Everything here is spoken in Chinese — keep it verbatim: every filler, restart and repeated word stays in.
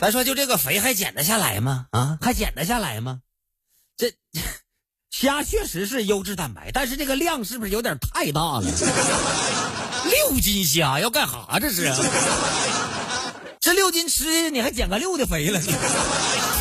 咱说就这个肥还减得下来吗？啊，还减得下来吗？这虾确实是优质蛋白，但是这个量是不是有点太大了？六斤虾要干啥？这是这六斤吃你还减个六的肥了？